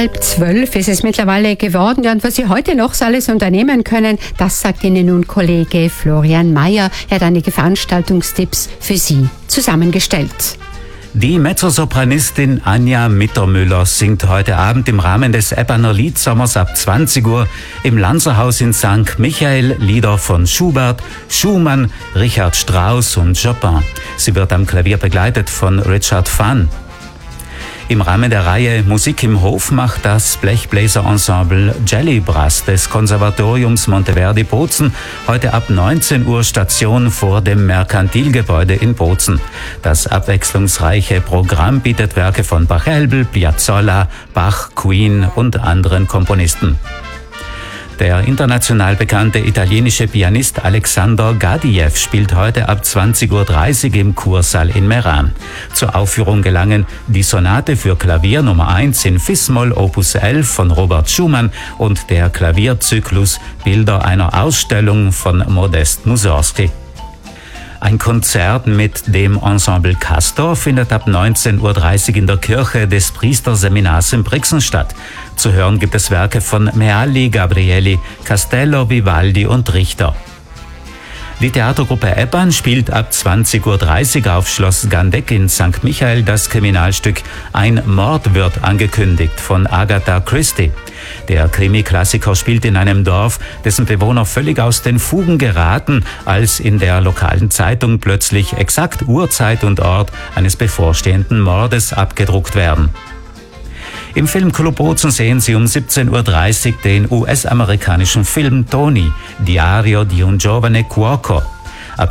11:30 ist es mittlerweile geworden. Ja, und was Sie heute noch so alles unternehmen können, das sagt Ihnen nun Kollege Florian Mayer. Er hat einige Veranstaltungstipps für Sie zusammengestellt. Die Mezzosopranistin Anja Mittermüller singt heute Abend im Rahmen des Eppaner Liedsommers ab 20 Uhr im Lanzerhaus in St. Michael Lieder von Schubert, Schumann, Richard Strauss und Chopin. Sie wird am Klavier begleitet von Richard Phan. Im Rahmen der Reihe Musik im Hof macht das Blechbläserensemble Jelly Brass des Konservatoriums Monteverdi Bozen heute ab 19 Uhr Station vor dem Merkantilgebäude in Bozen. Das abwechslungsreiche Programm bietet Werke von Pachelbel, Piazzolla, Bach, Queen und anderen Komponisten. Der international bekannte italienische Pianist Alexander Gadiev spielt heute ab 20:30 Uhr im Kursaal in Meran. Zur Aufführung gelangen die Sonate für Klavier Nummer 1 in Fis-Moll Opus 11 von Robert Schumann und der Klavierzyklus Bilder einer Ausstellung von Modest Mussorgsky. Ein Konzert mit dem Ensemble Castor findet ab 19:30 Uhr in der Kirche des Priesterseminars in Brixen statt. Zu hören gibt es Werke von Mealli, Gabrieli, Castello, Vivaldi und Richter. Die Theatergruppe Eppan spielt ab 20:30 Uhr auf Schloss Gandeck in St. Michael das Kriminalstück Ein Mord wird angekündigt von Agatha Christie. Der Krimi-Klassiker spielt in einem Dorf, dessen Bewohner völlig aus den Fugen geraten, als in der lokalen Zeitung plötzlich exakt Uhrzeit und Ort eines bevorstehenden Mordes abgedruckt werden. Im Filmclub Bozen sehen Sie um 17:30 Uhr den US-amerikanischen Film Tony, Diario di un giovane cuoco. Ab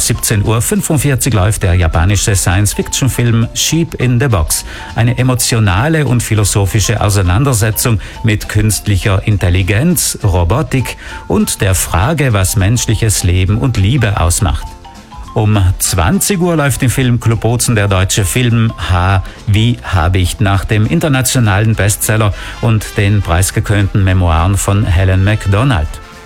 17:45 Uhr läuft der japanische Science-Fiction-Film Sheep in the Box, eine emotionale und philosophische Auseinandersetzung mit künstlicher Intelligenz, Robotik und der Frage, was menschliches Leben und Liebe ausmacht. Um 20 Uhr läuft im Filmclub Bozen der deutsche Film Wie Habicht nach dem internationalen Bestseller und den preisgekrönten Memoiren von Helen Macdonald.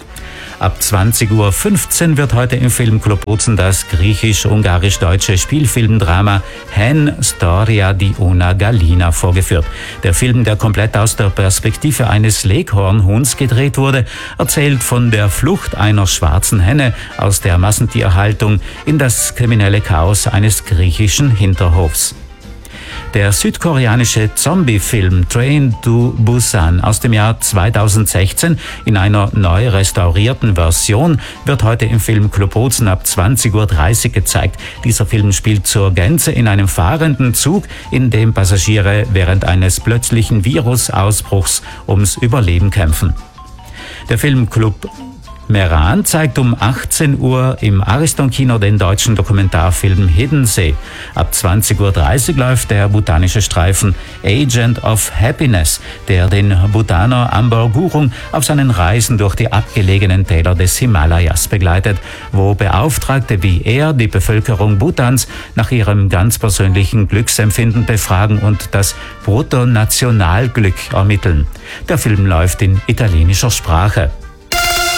Ab 20:15 Uhr wird heute im Filmclub Bozen das griechisch-ungarisch-deutsche Spielfilmdrama Hen Storia di una Gallina vorgeführt. Der Film, der komplett aus der Perspektive eines Leghornhuhns gedreht wurde, erzählt von der Flucht einer schwarzen Henne aus der Massentierhaltung in das kriminelle Chaos eines griechischen Hinterhofs. Der südkoreanische Zombie-Film Train to Busan aus dem Jahr 2016 in einer neu restaurierten Version wird heute im Filmclub Bozen ab 20:30 Uhr gezeigt. Dieser Film spielt zur Gänze in einem fahrenden Zug, in dem Passagiere während eines plötzlichen Virusausbruchs ums Überleben kämpfen. Der Filmclub Meran zeigt um 18 Uhr im Ariston-Kino den deutschen Dokumentarfilm Hiddensee. Ab 20:30 Uhr läuft der botanische Streifen Agent of Happiness, der den Bhutaner Amber Gurung auf seinen Reisen durch die abgelegenen Täler des Himalayas begleitet, wo Beauftragte wie er die Bevölkerung Bhutans nach ihrem ganz persönlichen Glücksempfinden befragen und das Bruttonationalglück ermitteln. Der Film läuft in italienischer Sprache.